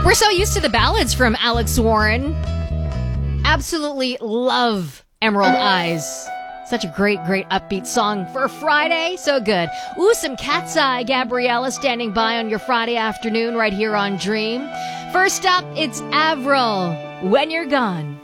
We're so used to the ballads from Alex Warren. Absolutely love Emerald Eyes. Such a great upbeat song for a Friday. So good. Ooh, some Cat's Eye. Gabriella standing by on your Friday afternoon right here on Dream. First up, it's Avril, When You're Gone.